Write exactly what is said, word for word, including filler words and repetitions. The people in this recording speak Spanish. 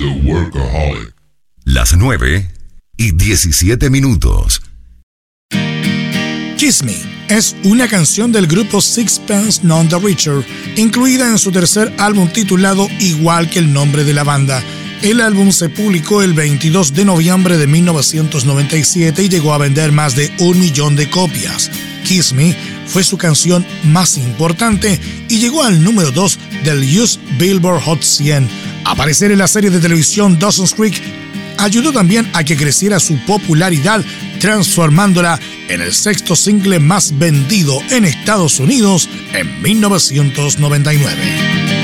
The Workaholic. Las nueve y diecisiete minutos. Kiss Me es una canción del grupo Sixpence None the Richer, incluida en su tercer álbum titulado igual que el nombre de la banda. El álbum se publicó el veintidós de noviembre de mil novecientos noventa y siete y llegó a vender más de un millón de copias. Kiss Me fue su canción más importante y llegó al número dos del U S Billboard Hot cien. Aparecer en la serie de televisión Dawson's Creek ayudó también a que creciera su popularidad, transformándola en el sexto single más vendido en Estados Unidos en mil novecientos noventa y nueve.